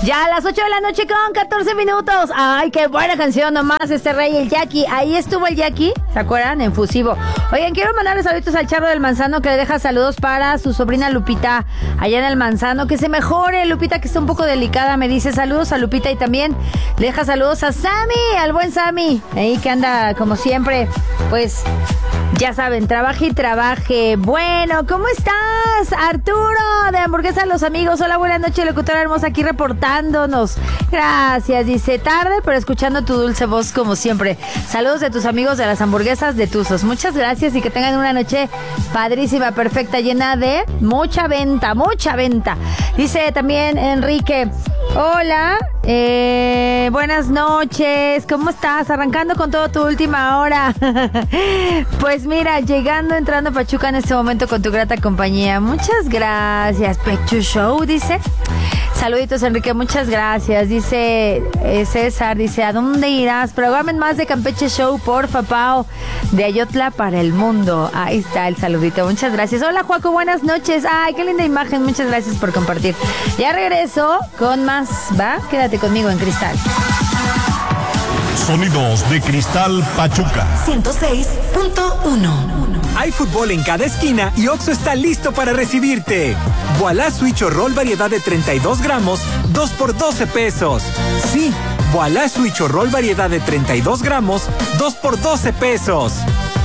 Ya a las 8 de la noche con 14 minutos. Ay, qué buena canción nomás, este rey, el Jackie. Ahí estuvo el Jackie, ¿se acuerdan? En Fusivo. Oigan, quiero mandarles saludos al Charro del Manzano, que le deja saludos para su sobrina Lupita, allá en el Manzano. Que se mejore, Lupita, que está un poco delicada. Me dice saludos a Lupita y también le deja saludos a Sammy, al buen Sammy. Ahí que anda, como siempre, pues... Ya saben, trabaje y trabaje. Bueno, ¿cómo estás, Arturo? De Hamburguesa Los Amigos. Hola, buenas noches, locutora hermosa, aquí reportándonos. Gracias, dice, tarde, pero escuchando tu dulce voz como siempre. Saludos de tus amigos de las hamburguesas de Tuzos. Muchas gracias y que tengan una noche padrísima, perfecta, llena de mucha venta, mucha venta. Dice también Enrique, hola, buenas noches, ¿cómo estás? Arrancando con todo tu última hora. Pues mira, entrando a Pachuca en este momento con tu grata compañía. Muchas gracias. Pechu Show, dice. Saluditos, Enrique, muchas gracias. Dice César, dice, ¿a dónde irás? Programen más de Campeche Show, porfa, Pao. De Ayotla para el mundo. Ahí está el saludito, muchas gracias. Hola, Juaco, buenas noches. Ay, qué linda imagen, muchas gracias por compartir. Ya regreso con más, ¿va? Quédate conmigo en Cristal. Sonidos de Cristal Pachuca 106.1. Hay fútbol en cada esquina y Oxxo está listo para recibirte. Voilà Switch o Roll variedad de 32 gramos, 2 por 12 pesos. Sí, Voilà Switch o Roll variedad de 32 gramos, 2 por 12 pesos.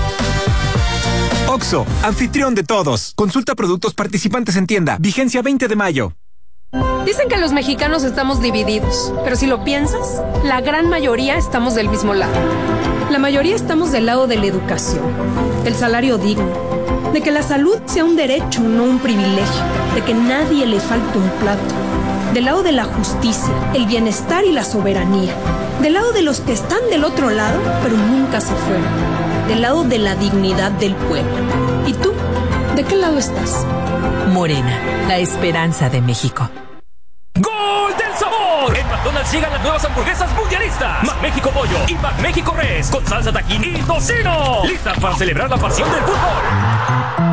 Oxxo, anfitrión de todos. Consulta productos participantes en tienda. Vigencia 20 de mayo. Dicen que los mexicanos estamos divididos, pero si lo piensas, la gran mayoría estamos del mismo lado. La mayoría estamos del lado de la educación, del salario digno, de que la salud sea un derecho, no un privilegio, de que nadie le falte un plato, del lado de la justicia, el bienestar y la soberanía, del lado de los que están del otro lado, pero nunca se fueron, del lado de la dignidad del pueblo. ¿Y tú? ¿De qué lado estás? Morena, la esperanza de México. ¡Gol del sabor! En McDonald's llegan las nuevas hamburguesas mundialistas. McMéxico Pollo y McMéxico Res con salsa tajín y tocino. Listas para celebrar la pasión del fútbol.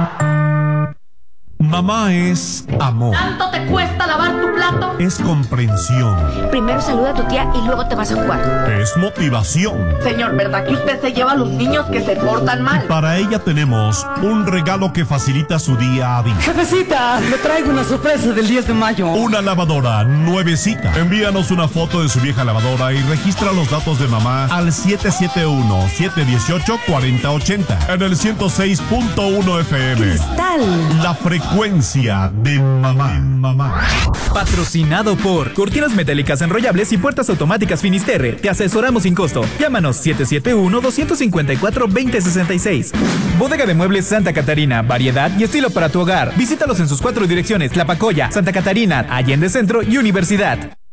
Mamá es amor. ¿Tanto te cuesta lavar tu plato? Es comprensión. Primero saluda a tu tía y luego te vas a jugar. Es motivación. Señor, ¿verdad que usted se lleva a los niños que se portan mal? Y para ella tenemos un regalo que facilita su día a día. Jefecita, le traigo una sorpresa del 10 de mayo. Una lavadora nuevecita. Envíanos una foto de su vieja lavadora y registra los datos de mamá al 771-718-4080 en el 106.1 FM. Cristal. La frecuencia de mamá. Patrocinado por Cortinas Metálicas Enrollables y Puertas Automáticas Finisterre. Te asesoramos sin costo. Llámanos 771-254-2066. Bodega de Muebles Santa Catarina. Variedad y estilo para tu hogar. Visítalos en sus 4 direcciones: La Pacoya, Santa Catarina, Allende Centro y Universidad.